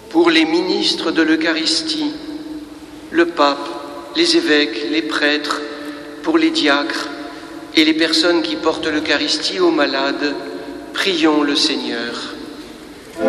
Pour les ministres de l'Eucharistie, le pape, les évêques, les prêtres, pour les diacres et les personnes qui portent l'Eucharistie aux malades, prions le Seigneur.